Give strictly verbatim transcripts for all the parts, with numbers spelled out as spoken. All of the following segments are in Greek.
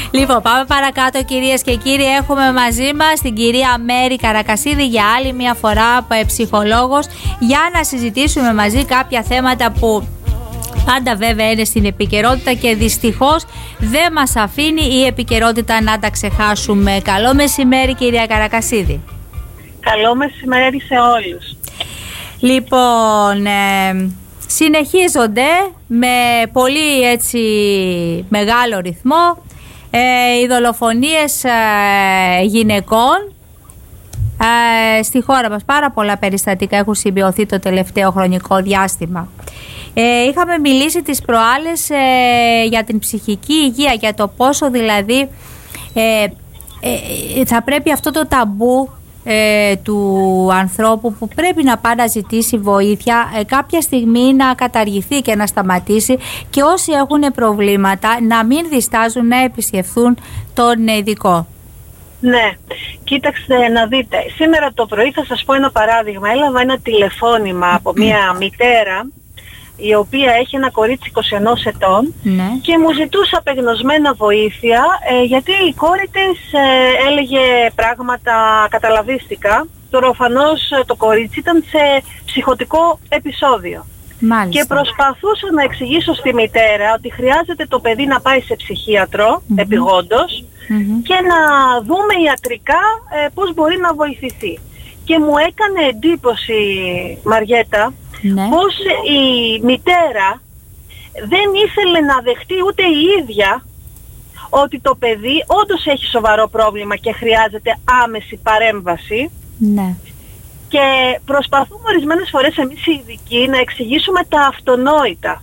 Λοιπόν, πάμε παρακάτω, κυρίες και κύριοι. Έχουμε μαζί μας την κυρία Μέρη Καρακασίδη για άλλη μια φορά, ψυχολόγος, για να συζητήσουμε μαζί κάποια θέματα που πάντα βέβαια είναι στην επικαιρότητα και δυστυχώς δεν μας αφήνει η επικαιρότητα να τα ξεχάσουμε. Καλό μεσημέρι, κυρία Καρακασίδη. Καλό μεσημέρι σε όλους. Λοιπόν, ε, συνεχίζονται με πολύ έτσι μεγάλο ρυθμό ε, οι δολοφονίες ε, γυναικών ε, στη χώρα μας. Πάρα πολλά περιστατικά έχουν συμβιωθεί το τελευταίο χρονικό διάστημα. Ε, είχαμε μιλήσει τις προάλλες ε, για την ψυχική υγεία, για το πόσο δηλαδή ε, ε, θα πρέπει αυτό το ταμπού ε, του ανθρώπου που πρέπει να πάει να ζητήσει βοήθεια ε, κάποια στιγμή να καταργηθεί και να σταματήσει, και όσοι έχουν προβλήματα να μην διστάζουν να επισκεφθούν τον ειδικό. Ναι, κοίταξτε να δείτε. Σήμερα το πρωί θα σας πω ένα παράδειγμα. Έλαβα ένα τηλεφώνημα από μια μητέρα η οποία έχει ένα κορίτσι είκοσι ενός ετών, ναι, και μου ζητούσε απεγνωσμένα βοήθεια ε, γιατί η κόρη της ε, έλεγε πράγματα καταλαβίστικα. Προφανώς το κορίτσι ήταν σε ψυχωτικό επεισόδιο. Μάλιστα. Και προσπαθούσα να εξηγήσω στη μητέρα ότι χρειάζεται το παιδί να πάει σε ψυχίατρο mm-hmm. επειγόντως mm-hmm. και να δούμε ιατρικά ε, πώς μπορεί να βοηθηθεί. Και μου έκανε εντύπωση, Μαριέτα, ναι, πως η μητέρα δεν ήθελε να δεχτεί ούτε η ίδια ότι το παιδί όντως έχει σοβαρό πρόβλημα και χρειάζεται άμεση παρέμβαση. Ναι. Και προσπαθούμε ορισμένες φορές εμείς οι ειδικοί να εξηγήσουμε τα αυτονόητα.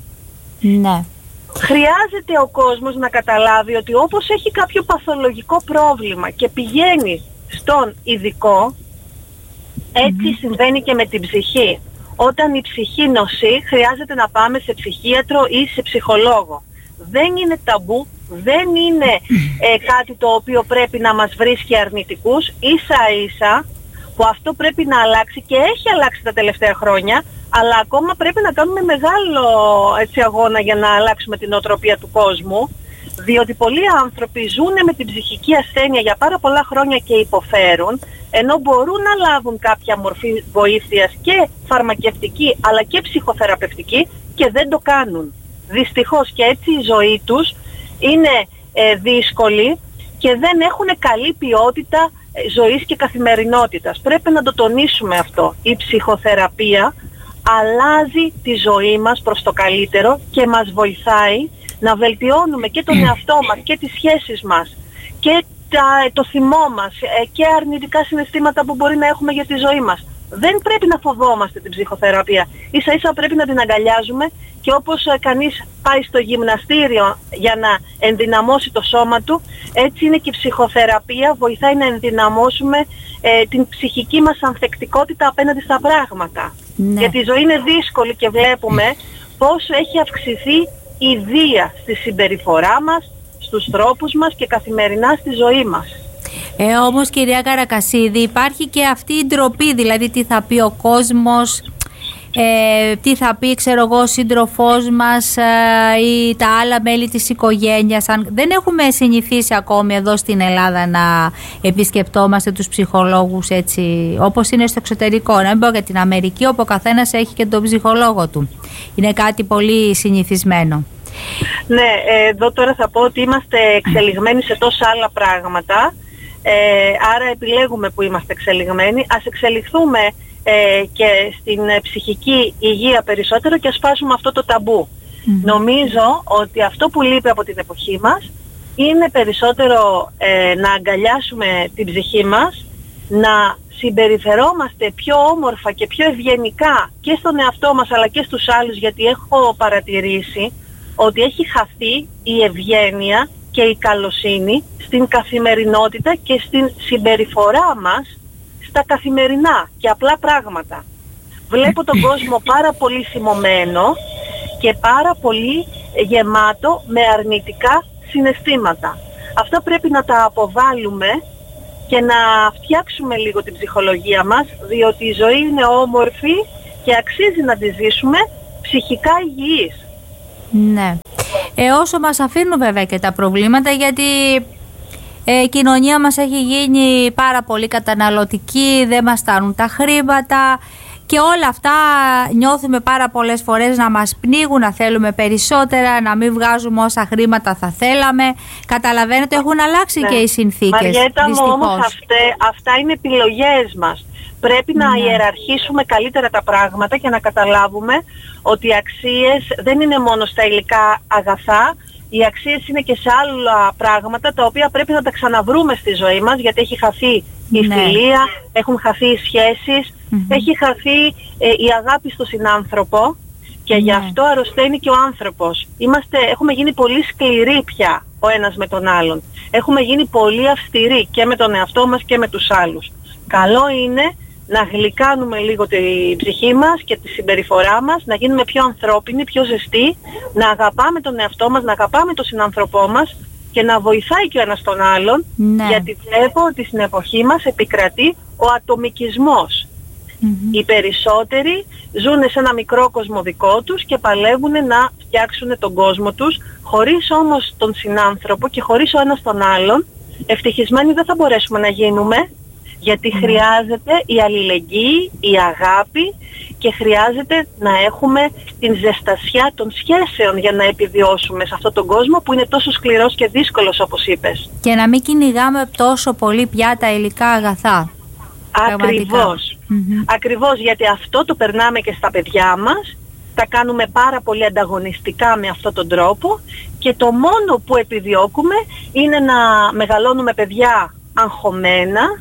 Ναι. Χρειάζεται ο κόσμος να καταλάβει ότι όπως έχει κάποιο παθολογικό πρόβλημα και πηγαίνει στον ειδικό, έτσι mm-hmm. συμβαίνει και με την ψυχή. Όταν η ψυχή νοσεί, χρειάζεται να πάμε σε ψυχίατρο ή σε ψυχολόγο. Δεν είναι ταμπού, δεν είναι ε, κάτι το οποίο πρέπει να μας βρίσκει αρνητικούς. Ίσα ίσα που αυτό πρέπει να αλλάξει και έχει αλλάξει τα τελευταία χρόνια, αλλά ακόμα πρέπει να κάνουμε μεγάλο έτσι, αγώνα για να αλλάξουμε την νοοτροπία του κόσμου, διότι πολλοί άνθρωποι ζουν με την ψυχική ασθένεια για πάρα πολλά χρόνια και υποφέρουν, ενώ μπορούν να λάβουν κάποια μορφή βοήθειας και φαρμακευτική αλλά και ψυχοθεραπευτική και δεν το κάνουν. Δυστυχώς, και έτσι η ζωή τους είναι ε, δύσκολη και δεν έχουν καλή ποιότητα ζωής και καθημερινότητας. Πρέπει να το τονίσουμε αυτό. Η ψυχοθεραπεία αλλάζει τη ζωή μας προς το καλύτερο και μας βοηθάει να βελτιώνουμε και τον εαυτό μας και τις σχέσεις μας και τα, το θυμό μας και αρνητικά συναισθήματα που μπορεί να έχουμε για τη ζωή μας. Δεν πρέπει να φοβόμαστε την ψυχοθεραπεία. Ίσα ίσα πρέπει να την αγκαλιάζουμε, και όπως κανείς πάει στο γυμναστήριο για να ενδυναμώσει το σώμα του, έτσι είναι και η ψυχοθεραπεία, βοηθάει να ενδυναμώσουμε ε, την ψυχική μας ανθεκτικότητα απέναντι στα πράγματα. Ναι. Γιατί η ζωή είναι δύσκολη και βλέπουμε πώς έχει αυξηθεί η βία στη συμπεριφορά μας, στους τρόπους μας και καθημερινά στη ζωή μας. Ε, όμως, κυρία Καρακασίδη, υπάρχει και αυτή η ντροπή, δηλαδή τι θα πει ο κόσμος, ε, τι θα πει, ξέρω εγώ, ο σύντροφός μας ε, ή τα άλλα μέλη της οικογένειας. Αν δεν έχουμε συνηθίσει ακόμη εδώ στην Ελλάδα να επισκεπτόμαστε τους ψυχολόγους έτσι όπως είναι στο εξωτερικό, να μην πω για την Αμερική, όπου ο καθένας έχει και τον ψυχολόγο του. Είναι κάτι πολύ συνηθισμένο. Ναι, εδώ τώρα θα πω ότι είμαστε εξελιγμένοι σε τόσα άλλα πράγματα. Ε, άρα επιλέγουμε που είμαστε εξελιγμένοι. Ας εξελιχθούμε ε, και στην ψυχική υγεία περισσότερο και ας σπάσουμε αυτό το ταμπού. Mm-hmm. Νομίζω ότι αυτό που λείπει από την εποχή μας είναι περισσότερο ε, να αγκαλιάσουμε την ψυχή μας, να συμπεριφερόμαστε πιο όμορφα και πιο ευγενικά και στον εαυτό μας αλλά και στους άλλους, γιατί έχω παρατηρήσει ότι έχει χαθεί η ευγένεια και η καλοσύνη στην καθημερινότητα και στην συμπεριφορά μας στα καθημερινά και απλά πράγματα. Βλέπω τον κόσμο πάρα πολύ θυμωμένο και πάρα πολύ γεμάτο με αρνητικά συναισθήματα. Αυτά πρέπει να τα αποβάλουμε και να φτιάξουμε λίγο την ψυχολογία μας, διότι η ζωή είναι όμορφη και αξίζει να τη ζήσουμε ψυχικά υγιής. Ναι. Ε, όσο μας αφήνουν βέβαια και τα προβλήματα, γιατί ε, η κοινωνία μας έχει γίνει πάρα πολύ καταναλωτική, δεν μας στάνουν τα χρήματα και όλα αυτά νιώθουμε πάρα πολλές φορές να μας πνίγουν, να θέλουμε περισσότερα, να μην βγάζουμε όσα χρήματα θα θέλαμε. Καταλαβαίνετε, έχουν αλλάξει ναι. και οι συνθήκες. Μαριέτα μου, όμως αυτέ, αυτά είναι επιλογές μας. Πρέπει να ναι. ιεραρχήσουμε καλύτερα τα πράγματα και να καταλάβουμε ότι οι αξίες δεν είναι μόνο στα υλικά αγαθά. Οι αξίες είναι και σε άλλα πράγματα τα οποία πρέπει να τα ξαναβρούμε στη ζωή μας, γιατί έχει χαθεί η ναι. φιλία, έχουν χαθεί οι σχέσεις, mm-hmm. έχει χαθεί ε, η αγάπη στο συνάνθρωπο και ναι. γι' αυτό αρρωσταίνει και ο άνθρωπος. Είμαστε, έχουμε γίνει πολύ σκληροί πια ο ένας με τον άλλον. Έχουμε γίνει πολύ αυστηροί και με τον εαυτό μας και με τους άλλους. Καλό είναι να γλυκάνουμε λίγο την ψυχή μας και τη συμπεριφορά μας, να γίνουμε πιο ανθρώπινοι, πιο ζεστοί, να αγαπάμε τον εαυτό μας, να αγαπάμε τον συνάνθρωπό μας και να βοηθάει και ο ένας τον άλλον, ναι. γιατί βλέπω ότι στην εποχή μας επικρατεί ο ατομικισμός. Mm-hmm. Οι περισσότεροι ζουν σε ένα μικρό κόσμο δικό τους και παλεύουν να φτιάξουν τον κόσμο τους, χωρίς όμως τον συνάνθρωπο και χωρίς ο ένας τον άλλον. Ευτυχισμένοι δεν θα μπορέσουμε να γίνουμε, γιατί χρειάζεται η αλληλεγγύη, η αγάπη και χρειάζεται να έχουμε την ζεστασιά των σχέσεων για να επιβιώσουμε σε αυτόν τον κόσμο που είναι τόσο σκληρός και δύσκολος, όπως είπες. Και να μην κυνηγάμε τόσο πολύ πια τα υλικά αγαθά. Ακριβώς. Mm-hmm. Ακριβώς, γιατί αυτό το περνάμε και στα παιδιά μας, τα κάνουμε πάρα πολύ ανταγωνιστικά με αυτόν τον τρόπο και το μόνο που επιδιώκουμε είναι να μεγαλώνουμε παιδιά αγχωμένα,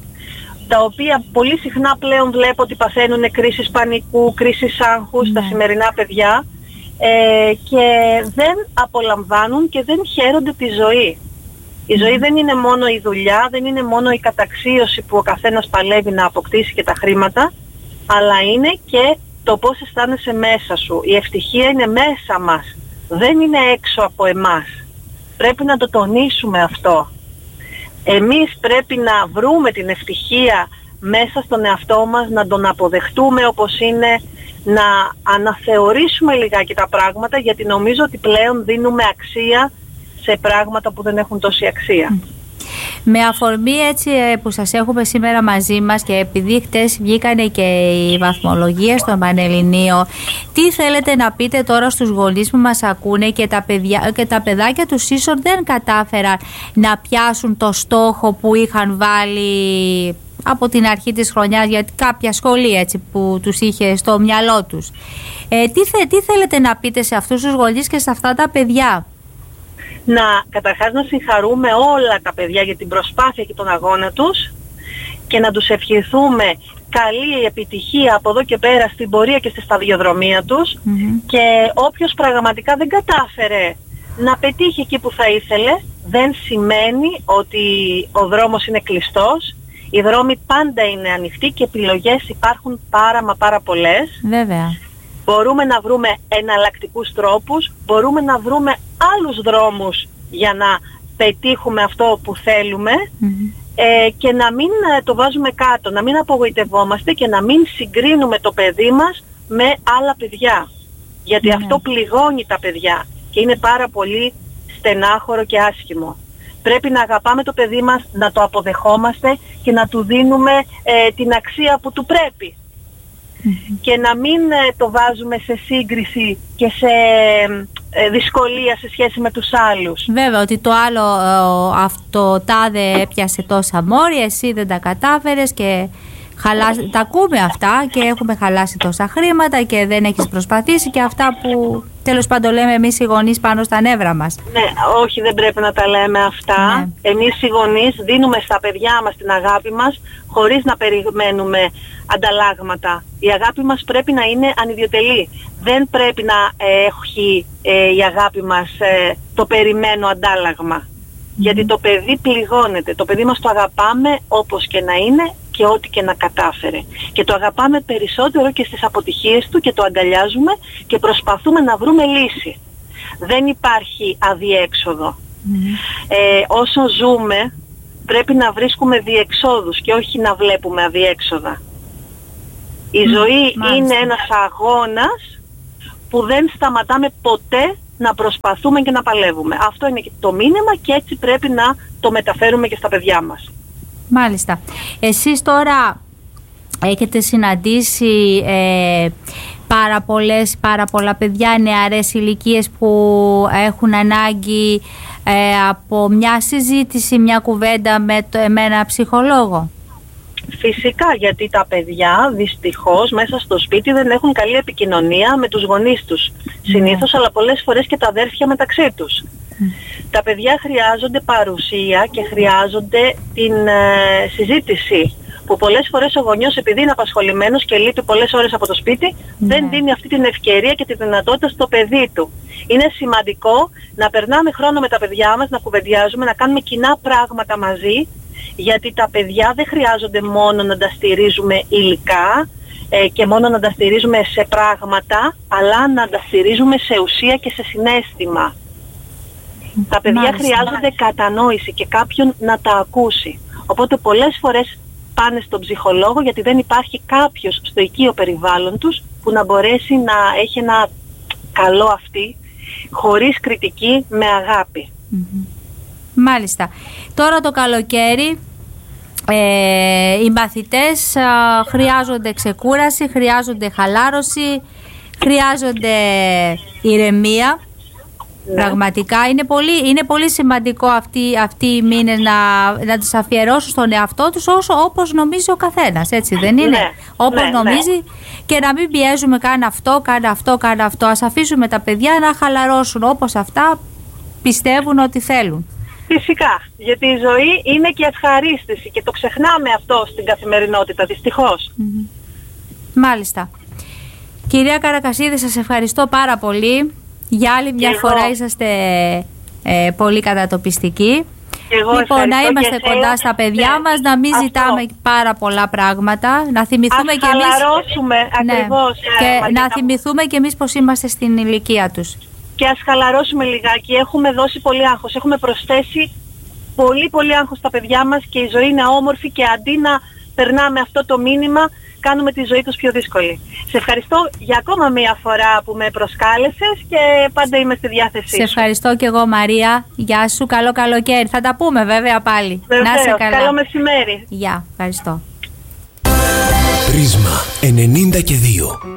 τα οποία πολύ συχνά πλέον βλέπω ότι παθαίνουν κρίσεις πανικού, κρίσεις άγχους ναι. τα σημερινά παιδιά ε, και δεν απολαμβάνουν και δεν χαίρονται τη ζωή. Η ζωή δεν είναι μόνο η δουλειά, δεν είναι μόνο η καταξίωση που ο καθένας παλεύει να αποκτήσει και τα χρήματα, αλλά είναι και το πώς αισθάνεσαι μέσα σου. Η ευτυχία είναι μέσα μας, δεν είναι έξω από εμάς. Πρέπει να το τονίσουμε αυτό. Εμείς πρέπει να βρούμε την ευτυχία μέσα στον εαυτό μας, να τον αποδεχτούμε όπως είναι, να αναθεωρήσουμε λιγάκι τα πράγματα, γιατί νομίζω ότι πλέον δίνουμε αξία σε πράγματα που δεν έχουν τόση αξία. Με αφορμή έτσι που σας έχουμε σήμερα μαζί μας και επειδή χτες βγήκανε και οι βαθμολογίες στον Πανελληνίο, τι θέλετε να πείτε τώρα στους γονείς που μας ακούνε και τα, παιδιά, και τα παιδάκια τους ίσως δεν κατάφεραν να πιάσουν το στόχο που είχαν βάλει από την αρχή της χρονιάς, γιατί κάποια σχολή έτσι που τους είχε στο μυαλό τους. Ε, τι, θε, τι θέλετε να πείτε σε αυτούς τους γονείς και σε αυτά τα παιδιά? Να, καταρχάς να συγχαρούμε όλα τα παιδιά για την προσπάθεια και τον αγώνα τους και να τους ευχηθούμε καλή επιτυχία από εδώ και πέρα στην πορεία και στη σταδιοδρομία τους mm-hmm. και όποιος πραγματικά δεν κατάφερε να πετύχει εκεί που θα ήθελε, δεν σημαίνει ότι ο δρόμος είναι κλειστός. Οι δρόμοι πάντα είναι ανοιχτοί και επιλογές υπάρχουν πάρα μα πάρα πολλές. Βέβαια. Μπορούμε να βρούμε εναλλακτικούς τρόπους, μπορούμε να βρούμε άλλους δρόμους για να πετύχουμε αυτό που θέλουμε mm-hmm. ε, και να μην το βάζουμε κάτω, να μην απογοητευόμαστε και να μην συγκρίνουμε το παιδί μας με άλλα παιδιά. Γιατί mm-hmm. αυτό πληγώνει τα παιδιά και είναι πάρα πολύ στενάχωρο και άσχημο. Πρέπει να αγαπάμε το παιδί μας, να το αποδεχόμαστε και να του δίνουμε ε, την αξία που του πρέπει. Mm-hmm. Και να μην ε, το βάζουμε σε σύγκριση και σε ε, δυσκολία σε σχέση με τους άλλους. Βέβαια, ότι το άλλο ε, αυτό τάδε έπιασε τόσα μόρια, εσύ δεν τα κατάφερες και χαλάσει, τα ακούμε αυτά και έχουμε χαλάσει τόσα χρήματα και δεν έχεις προσπαθήσει και αυτά που τέλος πάντων λέμε εμείς οι γονείς πάνω στα νεύρα μας. Ναι, όχι, δεν πρέπει να τα λέμε αυτά. Ναι. Εμείς οι γονείς δίνουμε στα παιδιά μας την αγάπη μας χωρίς να περιμένουμε ανταλλάγματα. Η αγάπη μας πρέπει να είναι ανιδιοτελή. Δεν πρέπει να ε, έχει ε, η αγάπη μας ε, το περιμένω αντάλλαγμα. Mm. Γιατί το παιδί πληγώνεται. Το παιδί μας το αγαπάμε όπως και να είναι και ό,τι και να κατάφερε. Και το αγαπάμε περισσότερο και στις αποτυχίες του και το αγκαλιάζουμε και προσπαθούμε να βρούμε λύση. Δεν υπάρχει αδιέξοδο. Mm. Ε, όσο ζούμε πρέπει να βρίσκουμε διεξόδους και όχι να βλέπουμε αδιέξοδα. Η mm. ζωή Μάλιστα. είναι ένας αγώνας που δεν σταματάμε ποτέ να προσπαθούμε και να παλεύουμε. Αυτό είναι το μήνυμα και έτσι πρέπει να το μεταφέρουμε και στα παιδιά μας. Μάλιστα. Εσείς τώρα έχετε συναντήσει ε, πάρα, πολλές, πάρα πολλά παιδιά, νεαρές ηλικίες που έχουν ανάγκη ε, από μια συζήτηση, μια κουβέντα με, το, με ένα ψυχολόγο? Φυσικά, γιατί τα παιδιά δυστυχώς μέσα στο σπίτι δεν έχουν καλή επικοινωνία με τους γονείς τους. Mm. Συνήθως, αλλά πολλές φορές και τα αδέρφια μεταξύ τους. Mm. Τα παιδιά χρειάζονται παρουσία και χρειάζονται την ε, συζήτηση. Που πολλές φορές ο γονιός, επειδή είναι απασχολημένος και λείπει πολλές ώρες από το σπίτι, mm. δεν δίνει αυτή την ευκαιρία και τη δυνατότητα στο παιδί του. Είναι σημαντικό να περνάμε χρόνο με τα παιδιά μας, να κουβεντιάζουμε, να κάνουμε κοινά πράγματα μαζί. Γιατί τα παιδιά δεν χρειάζονται μόνο να τα στηρίζουμε υλικά ε, και μόνο να τα στηρίζουμε σε πράγματα, αλλά να τα στηρίζουμε σε ουσία και σε συναίσθημα. Τα παιδιά μάλιστα, χρειάζονται μάλιστα. κατανόηση και κάποιον να τα ακούσει. Οπότε πολλές φορές πάνε στον ψυχολόγο γιατί δεν υπάρχει κάποιος στο οικείο περιβάλλον τους που να μπορέσει να έχει ένα καλό αυτή, χωρίς κριτική, με αγάπη. Mm-hmm. Μάλιστα. Τώρα το καλοκαίρι ε, οι μαθητές α, χρειάζονται ξεκούραση, χρειάζονται χαλάρωση, χρειάζονται ηρεμία. Ναι. Πραγματικά είναι πολύ, είναι πολύ σημαντικό αυτοί, αυτοί οι μήνες να, να τις αφιερώσουν στον εαυτό τους όσο, όπως νομίζει ο καθένας, έτσι δεν είναι? Ναι, όπως ναι, νομίζει ναι. Και να μην πιέζουμε κάνε αυτό, κάνε αυτό, κάνε αυτό. Ας αφήσουμε τα παιδιά να χαλαρώσουν όπως αυτά πιστεύουν ότι θέλουν. Φυσικά, γιατί η ζωή είναι και ευχαρίστηση και το ξεχνάμε αυτό στην καθημερινότητα, δυστυχώς. Mm-hmm. Μάλιστα. Κυρία Καρακασίδη, σας ευχαριστώ πάρα πολύ. Για άλλη μια εγώ. φορά είσαστε ε, πολύ κατατοπιστικοί. Εγώ λοιπόν, να είμαστε κοντά στα παιδιά ναι. μας, να μην αυτό. ζητάμε πάρα πολλά πράγματα, να θυμηθούμε ας και εμείς, ναι. ακριβώς, και ε, να θυμηθούμε και εμείς πως είμαστε στην ηλικία τους. Και ας χαλαρώσουμε λιγάκι. Έχουμε δώσει πολύ άγχος. Έχουμε προσθέσει πολύ πολύ άγχος στα παιδιά μας και η ζωή είναι όμορφη και αντί να περνάμε αυτό το μήνυμα, κάνουμε τη ζωή τους πιο δύσκολη. Σε ευχαριστώ για ακόμα μία φορά που με προσκάλεσες και πάντα είμαι στη διάθεσή σου. Σε ευχαριστώ και εγώ, Μαρία. Γεια σου, καλό καλοκαίρι. Θα τα πούμε βέβαια πάλι. Βεβαίως, να είσαι καλά. Καλό μεσημέρι. Γεια, ευχαριστώ. Πρίσμα ενενήντα και δύο.